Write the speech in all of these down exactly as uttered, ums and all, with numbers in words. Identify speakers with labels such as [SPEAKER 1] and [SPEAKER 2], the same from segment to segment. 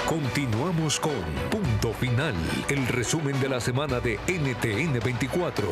[SPEAKER 1] Continuamos con Punto Final, el resumen de la semana de N T N veinticuatro.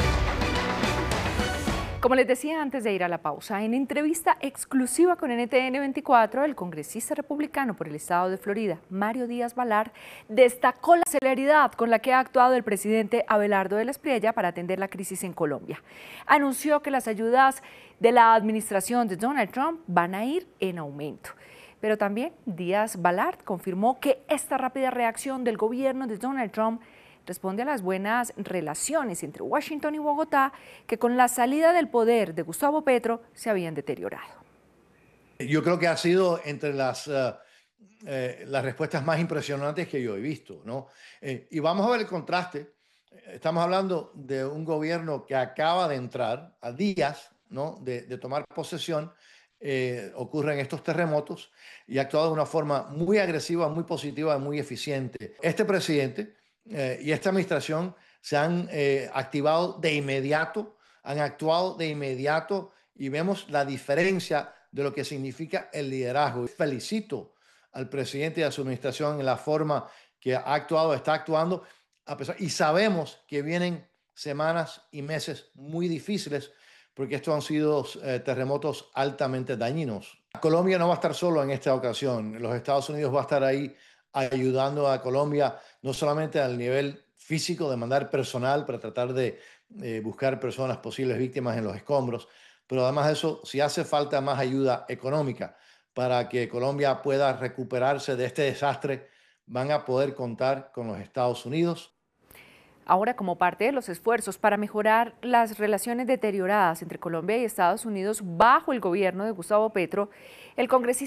[SPEAKER 2] Como les decía antes de ir a la pausa, en entrevista exclusiva con N T N veinticuatro, el congresista republicano por el estado de Florida, Mario Díaz-Balart, destacó la celeridad con la que ha actuado el presidente Abelardo de la Espriella para atender la crisis en Colombia. Anunció que las ayudas de la administración de Donald Trump van a ir en aumento. Pero también Díaz-Balart confirmó que esta rápida reacción del gobierno de Donald Trump responde a las buenas relaciones entre Washington y Bogotá, que con la salida del poder de Gustavo Petro se habían deteriorado.
[SPEAKER 3] Yo creo que ha sido entre las, uh, eh, las respuestas más impresionantes que yo he visto, ¿no? Eh, y vamos a ver el contraste. Estamos hablando de un gobierno que acaba de entrar a días, ¿no?, de, de tomar posesión. Eh, ocurren estos terremotos y ha actuado de una forma muy agresiva, muy positiva, muy eficiente. Este presidente Eh, y esta administración se han eh, activado de inmediato, han actuado de inmediato y vemos la diferencia de lo que significa el liderazgo. Felicito al presidente y a su administración en la forma que ha actuado, está actuando, a pesar, y sabemos que vienen semanas y meses muy difíciles porque estos han sido eh, terremotos altamente dañinos. Colombia no va a estar solo en esta ocasión. Los Estados Unidos va a estar ahí ayudando a Colombia, no solamente al nivel físico de mandar personal para tratar de eh, buscar personas posibles víctimas en los escombros, pero además de eso, si hace falta más ayuda económica para que Colombia pueda recuperarse de este desastre, van a poder contar con los Estados Unidos.
[SPEAKER 2] Ahora, como parte de los esfuerzos para mejorar las relaciones deterioradas entre Colombia y Estados Unidos bajo el gobierno de Gustavo Petro, el congresista